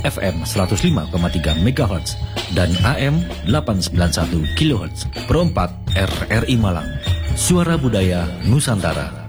FM 105,3 MHz dan AM 891 kHz. Perempat RRI Malang, Suara Budaya Nusantara.